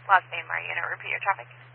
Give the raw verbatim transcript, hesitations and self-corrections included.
Last name, are you going to repeat your traffic?